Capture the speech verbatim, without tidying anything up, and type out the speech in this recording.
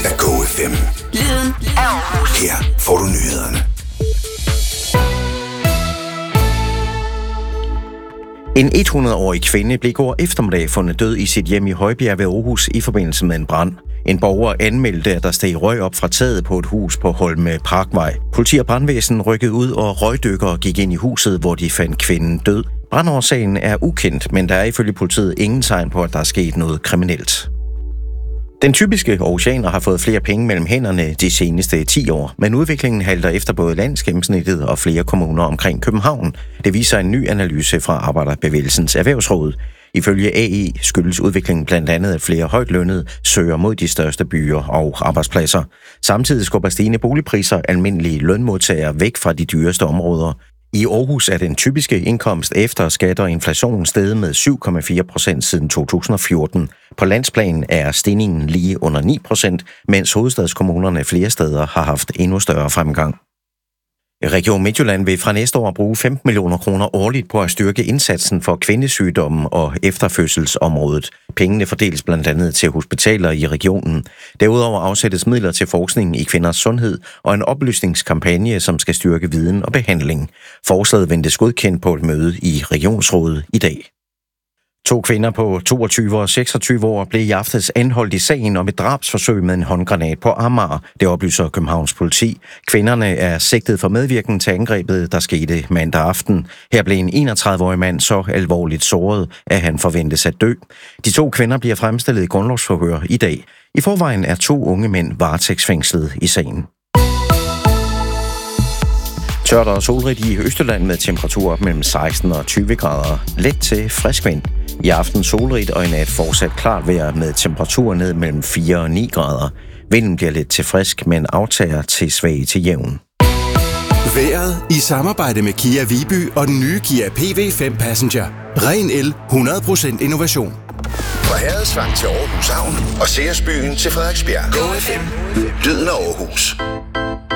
af Go F M. Lyden af Aarhus. Her får du nyhederne. En hundrede-årig kvinde blev i går eftermiddag fundet død i sit hjem i Højbjerg ved Aarhus i forbindelse med en brand. En borger anmeldte, at der steg røg op fra taget på et hus på Holme Parkvej. Politi og brandvæsen rykkede ud, og røgdykkere gik ind i huset, hvor de fandt kvinden død. Brandårsagen er ukendt, men der er ifølge politiet ingen tegn på, at der er sket noget kriminelt. Den typiske aarhusianer har fået flere penge mellem hænderne de seneste ti år, men udviklingen halter efter både landsgennemsnittet og flere kommuner omkring København. Det viser en ny analyse fra Arbejderbevægelsens Erhvervsråd. Ifølge A E skyldes udviklingen blandt andet, at flere højtlønnede søger mod de største byer og arbejdspladser. Samtidig skubber stigende boligpriser almindelige lønmodtagere væk fra de dyreste områder. I Aarhus er den typiske indkomst efter skat og inflation steget med syv komma fire procent siden to tusind og fjorten. På landsplan er stigningen lige under ni procent, mens hovedstadskommunerne flere steder har haft endnu større fremgang. Region Midtjylland vil fra næste år bruge femten millioner kroner årligt på at styrke indsatsen for kvindesygdomme og efterfødselsområdet. Pengene fordeles blandt andet til hospitaler i regionen. Derudover afsættes midler til forskning i kvinders sundhed og en oplysningskampagne, som skal styrke viden og behandling. Forslaget ventes godkendt på et møde i regionsrådet i dag. To kvinder på toogtyve og seksogtyve år blev i aftes anholdt i sagen om et drabsforsøg med en håndgranat på Amager. Det oplyser Københavns politi. Kvinderne er sigtet for medvirken til angrebet, der skete mandag aften. Her blev en enogtredive-årig mand så alvorligt såret, at han forventes at dø. De to kvinder bliver fremstillet i grundlovsforhør i dag. I forvejen er to unge mænd varetægtsfængslet i sagen. Tørt og solrigt i Østjylland med temperaturer op mellem seksten og tyve grader. Let til frisk vind. I aften solrigt og i nat fortsat klart vejr med temperaturer ned mellem fire og ni grader. Vinden bliver lidt til frisk, men aftager til svag til jævn. Vejret i samarbejde med Kia Viby og den nye Kia P V fem Passenger. Ren el, hundrede procent innovation. Fra Herredsvang til Aarhus Havn og Seersbyen til Frederiksbjerg. Go F M. Lyden af Aarhus.